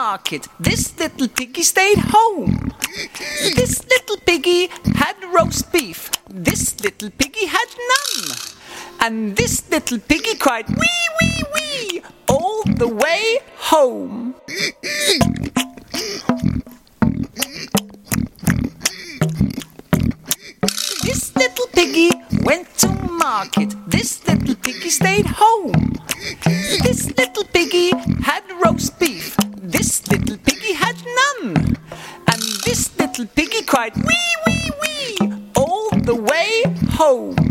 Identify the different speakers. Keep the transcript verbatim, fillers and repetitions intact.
Speaker 1: market. This little piggy stayed home. This little piggy had roast beef. This little piggy had none. And this little piggy cried wee, wee, wee all the way home. This little piggy went to market. This little piggy stayed home. This little piggy had roast beef. This little piggy had none. And this little piggy cried wee, wee, wee all the way home.